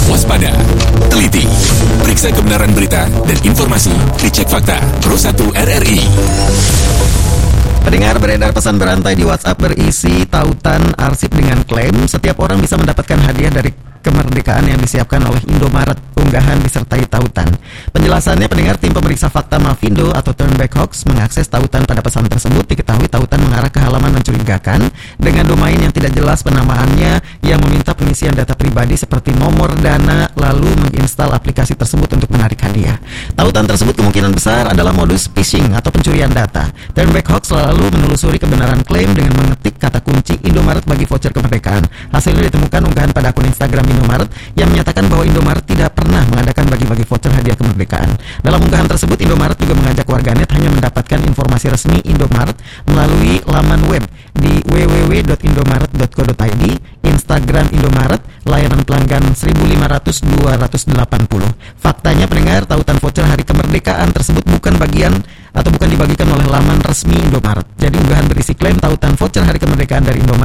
Waspada, teliti, periksa kebenaran berita dan informasi, dicek fakta. Pro1 RRI. Pendengar, beredar pesan berantai di WhatsApp berisi tautan arsip dengan klaim setiap orang bisa mendapatkan hadiah dari kemerdekaan yang disiapkan oleh Indomaret. Unggahan disertai tautan. Penjelasannya, pendengar, tim pemeriksa fakta Mavindo atau Turnback Hoax mengakses tautan pada pesan tersebut. Diketahui tautan mengarah ke halaman mencurigakan dengan domain yang tidak jelas penamaannya yang meminta pengisian data pribadi seperti nomor dana, lalu menginstal aplikasi tersebut untuk menarik hadiah. Tautan tersebut kemungkinan besar adalah modus phishing atau pencurian data. Turnback Hoax selalu menelusuri kebenaran klaim dengan mengetik kata kunci Indomaret bagi voucher kemerdekaan. Hasilnya ditemukan unggahan pada akun Instagram Indomaret yang menyatakan bahwa Indomaret tidak pernah mengadakan bagi-bagi voucher hadiah kemerdekaan. Dalam unggahan tersebut, Indomaret juga mengajak warganet hanya mendapatkan informasi resmi Indomaret melalui laman web di www.indomaret.co.id, Instagram Indomaret, layanan pelanggan 1500-280. Faktanya, pendengar, tautan voucher hari kemerdekaan tersebut bukan bagian atau bukan dibagikan oleh laman resmi Indomaret. Jadi unggahan berisi klaim tautan voucher hari kemerdekaan dari Indomaret